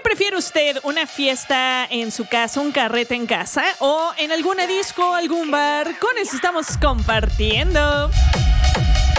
¿Qué prefiere usted? ¿Una fiesta en su casa, un carrete en casa o en alguna disco, algún bar? Con eso estamos compartiendo.